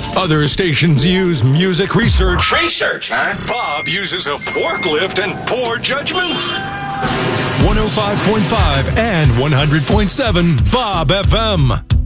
Other stations use music research. Research, huh? Bob uses a forklift and poor judgment. 105.5 and 100.7 Bob FM.